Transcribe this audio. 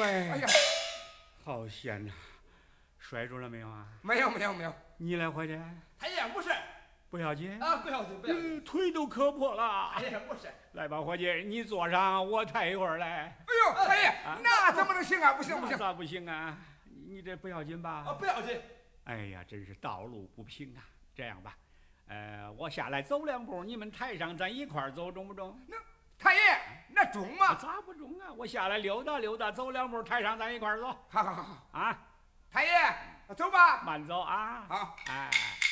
喂， 哎呀， 好险呐！摔住了没有啊？ 没有没有没有， 你来伙计， 太爷不是不要紧啊，不要紧不要紧， 腿都磕破了。 太爷不是。 来吧，伙计，你坐上，我抬一会儿来。 哎呦，太爷，那怎么能行啊？不行不行， 咋不行啊？你这不要紧吧？ 啊，不要紧。 哎呀，真是道路不平啊！这样吧，我下来走2步，你们抬上，咱一块儿走，中不中？ 那太爷那中吗？ 咋不中啊？我下来溜达溜达，走2步，抬上，咱一块儿走。 好好好啊， 太爷走吧。 慢走啊。 好， 哎。